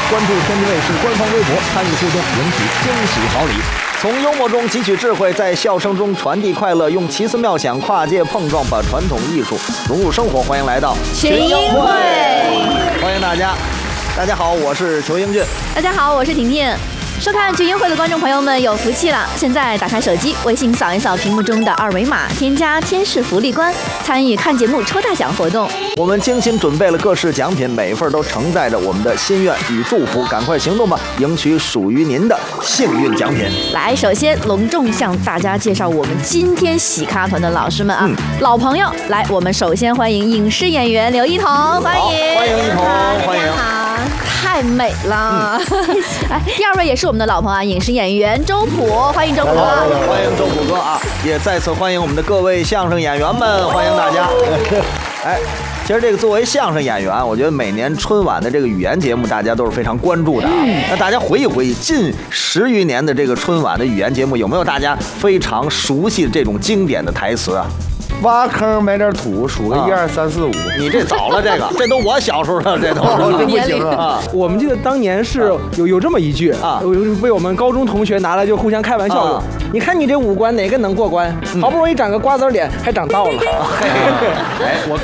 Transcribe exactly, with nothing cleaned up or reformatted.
关注天津卫视官方微博，参与互动，赢取惊喜好礼。从幽默中汲取智慧，在笑声中传递快乐，用奇思妙想跨界碰撞，把传统艺术融入生活。欢迎来到群英会， 欢迎大家。大家好，我是裘英俊。 大家好，我是婷婷。收看群英会的观众朋友们有福气了！现在打开手机，微信扫一扫屏幕中的二维码，添加天使福利官，参与看节目抽大奖活动。 我们精心准备了各式奖品，每一份都承载着我们的心愿与祝福。赶快行动吧，赢取属于您的幸运奖品！ 来，首先隆重向大家介绍我们今天喜咖团的老师们啊，嗯、老朋友。来，我们首先欢迎影视演员刘一彤，欢迎， 欢迎一彤，欢迎。 太美了！嗯、哎，第二位也是我们的老朋友啊，影视演员周普，欢迎周普哥， 欢迎周普哥啊！也再次欢迎我们的各位相声演员们，欢迎大家。哎，其实这个作为相声演员，我觉得每年春晚的这个语言节目，大家都是非常关注的啊。嗯、那大家回忆回忆，近十余年的这个春晚的语言节目，有没有大家非常熟悉的这种经典的台词啊？ 挖坑埋点土，数个一二三四五。 你这早了，这个这都我小时候了，这都这不行啊！ 我们记得当年是有有这么一句啊，被我们高中同学拿来就互相开玩笑用。你看你这五官哪个能过关？好不容易长个瓜子脸，还长倒了。 哎，我